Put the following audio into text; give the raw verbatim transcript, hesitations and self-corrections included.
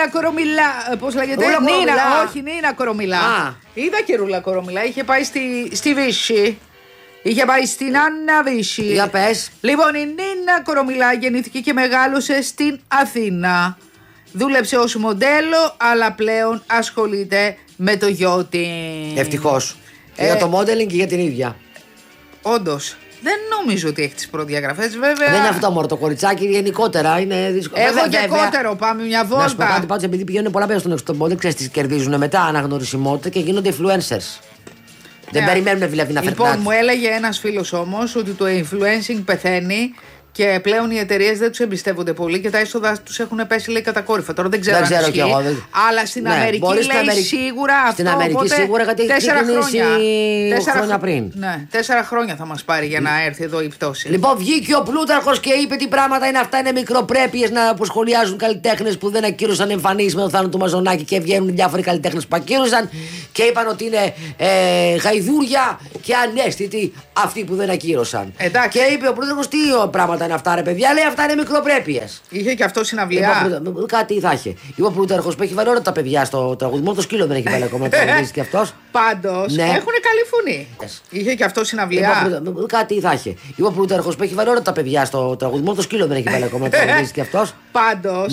Ρούλα Κορομιλά. Πώς λέγεται? Ρούλα Νίνα, Κορομιλά. όχι, Νίνα Κορομιλά. Α. Είδα και Ρούλα Κορομιλά. Είχε πάει στη, στη Βύση. Είχε πάει στην Άννα Βύση. Για πες. Λοιπόν, η Νίνα Κορομιλά γεννήθηκε και μεγάλωσε στην Αθήνα. Δούλεψε ως μοντέλο, αλλά πλέον ασχολείται με το γιο της. Ευτυχώς. Ε, για το modeling και για την ίδια. Όντως. Δεν νομίζω ότι έχει τις προδιαγραφές, βέβαια. Δεν είναι αυτό μόνο το κοριτσάκι, γενικότερα είναι δύσκολο. Έχω Βέβαια, και βέβαια, κότερο, πάμε μια να σου πω βόλτα. κάτι πάντως, επειδή πηγαίνουν πολλά παιδιά στον εξωτερικό, ξέρεις τι κερδίζουν μετά αναγνωρισιμότητα και γίνονται influencers. Δεν Ναι. περιμένουν δηλαδή να φέρνουν. Λοιπόν, μου έλεγε ένας φίλος όμως ότι το influencing πεθαίνει και πλέον οι εταιρείες δεν τους εμπιστεύονται πολύ και τα έσοδα τους έχουν πέσει, λέει, κατακόρυφα. Τώρα δεν ξέρω, Δεν ξέρω αν κι ισχύει, εγώ, δεν- αλλά στην Ναι, Αμερική μπορεί στην λέει Αμερική- σίγουρα αυτό. στην Αμερική οπότε σίγουρα, γιατί έχει τέσσερα ξεκινήσει χρόνια. Τέσσερα χρόνια χρο- πριν. Ναι, τέσσερα χρόνια θα μας πάρει για να έρθει εδώ η πτώση. Λοιπόν, βγήκε ο Πλούταρχος και είπε τι πράγματα είναι αυτά. Είναι μικροπρέπειες να που σχολιάζουν καλλιτέχνες που δεν ακύρωσαν εμφανίσεις με τον Θάνο του Μαζονάκη και βγαίνουν διάφοροι καλλιτέχνες που ακύρωσαν και είπαν ότι είναι ε, γαϊδούρια και ανέστητοι αυτοί που δεν ακύρωσαν. Εντάξει. Και είπε ο Πλούταρχος τι πράγματα είναι αυτά, ρε παιδιά. Λέει αυτά είναι μικροπρέπειες. Είχε και αυτό συναυλία. Λοιπόν, κάτι θα είχε. Είπε ο Πλούταρχος που έχει βάλει όλα τα παιδιά στο τραγούδι. Μόνο το σκύλο δεν έχει βάλει ακόμα. Το τραγουδίσει και αυτός. Πάντως Ναι. έχουν καλή φωνή. Yes. Είχε και αυτό συναυλία. Λοιπόν, κάτι θα είχε. Είπε ο Πλούταρχος που έχει βάλει όλα τα παιδιά στο τραγούδι. Μόνο το σκύλο δεν έχει βάλει ακόμα. Το τραγουδίσει και αυτός. Πάντως